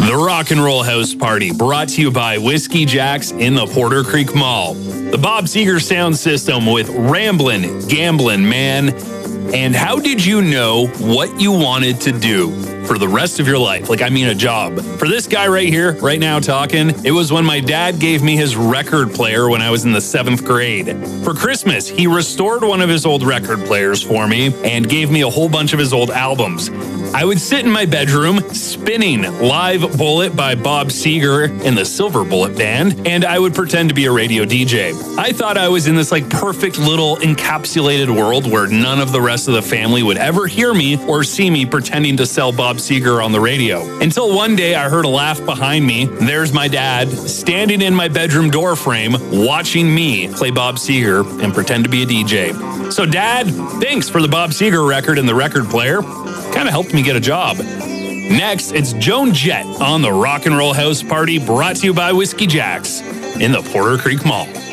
The Rock and Roll House Party, brought to you by Whiskey Jack's in the Porter Creek Mall. The Bob Seger sound system with Ramblin' Gamblin' Man. And how did you know what you wanted to do for the rest of your life? Like, I mean, a job. For this guy right here, right now talking, it was when my dad gave me his record player when I was in the 7th grade. For Christmas, he restored one of his old record players for me and gave me a whole bunch of his old albums. I would sit in my bedroom spinning Live Bullet by Bob Seger in the Silver Bullet Band, and I would pretend to be a radio DJ. I thought I was in this like perfect little encapsulated world where none of the rest of the family would ever hear me or see me pretending to sell Bob Seger on the radio. Until one day I heard a laugh behind me. There's my dad standing in my bedroom door frame watching me play Bob Seger and pretend to be a DJ. So Dad, thanks for the Bob Seger record and the record player. Kind of helped me get a job. Next, it's Joan Jett on the Rock and Roll House Party, brought to you by Whiskey Jack's in the Porter Creek Mall.